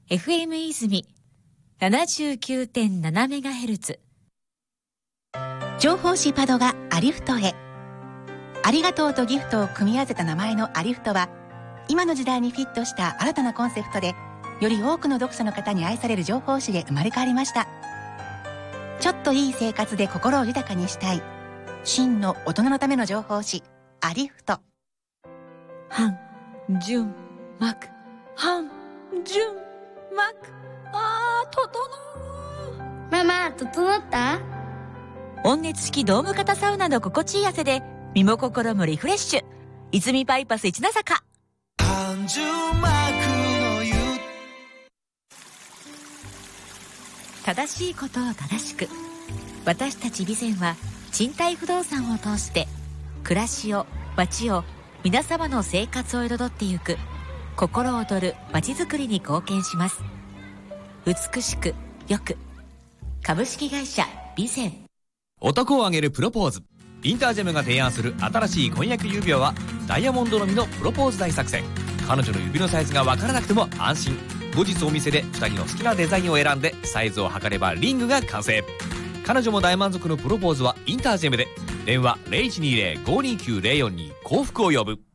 FM 泉 79.7MHz。 情報誌パドがアリフトへ。ありがとうとギフトを組み合わせた名前のアリフトは、今の時代にフィットした新たなコンセプトで、より多くの読者の方に愛される情報誌で生まれ変わりました。ちょっといい生活で心を豊かにしたい、真の大人のための情報誌アリフト。 半純膜、半純膜、整う。 ママ、整った？ 温熱式ドーム型サウナの心地いい汗で身も心もリフレッシュ。泉バイパス一ノ坂。 半純膜の湯。 正しいことを正しく。私たち備前は賃貸不動産を通して暮らしを、街を、皆様の生活を彩ってゆく心躍る街づくりに貢献します。美しくよく、株式会社備前。 男を挙げるプロポーズ。インタージェムが提案する新しい婚約指輪はダイヤモンドのみのプロポーズ大作戦。彼女の指のサイズが分からなくても安心。後日お店で2人の好きなデザインを選んでサイズを測ればリングが完成。彼女も大満足のプロポーズはインタージェムで。電話 0120-529-042 幸福を呼ぶ。